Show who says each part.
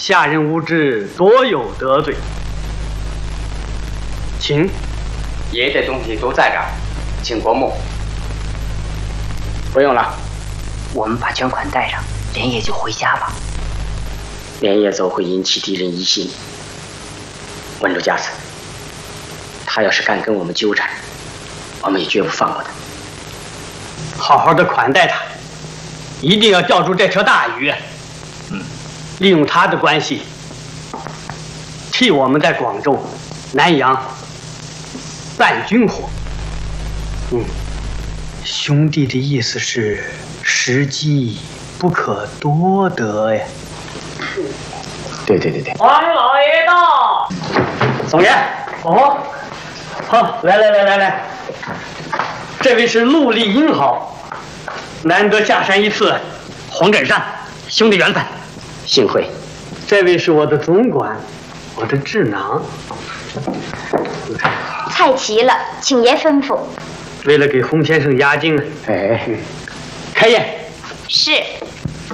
Speaker 1: 下人无知，多有得罪。请。
Speaker 2: 爷的东西都在这儿，请过目。
Speaker 3: 不用了，
Speaker 4: 我们把捐款带上，连夜就回家了。
Speaker 3: 连夜走会引起敌人疑心。稳住架子，他要是敢跟我们纠缠，我们也绝不放过他。
Speaker 1: 好好的款待他，一定要钓住这条大鱼。利用他的关系，替我们在广州、南阳办军火。兄弟的意思是时机不可多得呀。
Speaker 3: 对。
Speaker 1: 王老爷到。总爷。哦，好，来，这位是陆立英好，难得下山一次，黄振山，兄弟缘分，
Speaker 3: 幸会。
Speaker 1: 这位是我的总管，我的智囊。
Speaker 5: 菜齐了，请爷吩咐。
Speaker 1: 为了给洪先生压惊，
Speaker 3: 哎，
Speaker 1: 开宴。
Speaker 5: 是。